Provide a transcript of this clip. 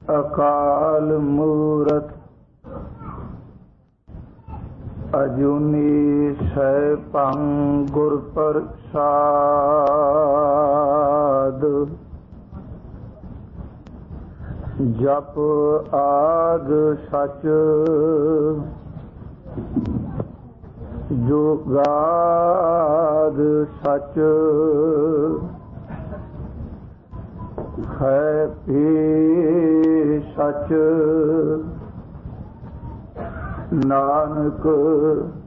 ਅਕਾਲ ਮੂਰਤ ਅਜੂਨੀ ਸੈਭੰ ਗੁਰ ਪ੍ਰਸਾਦ। ਜਪ ਆਦਿ ਸਚ ਜੁਗਾਦਿ ਸਚ ਹੈ ਭੀ ਸਚ। ਨਾਨਕ